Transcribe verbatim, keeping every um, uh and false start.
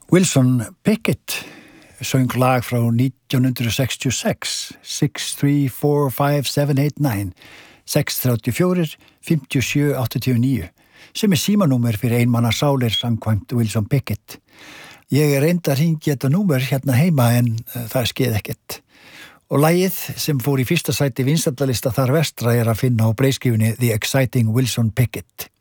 Wilson Pickett söng lag frá nítján hundrað sextíu og sex, six three four five seven eight nine, sex þrjátíu og fjögur, fimmtíu og sjö, áttatíu og níu, sem er símanúmer fyrir einmanna sálir samkvæmt Wilson Pickett. Ég reyndi að hringja þetta númer hérna heima en uh, það skeið ekkert. Og lagið sem fór í fyrsta sæti vinsældalista þar vestra er að finna á breiðskífunni The Exciting Wilson Pickett.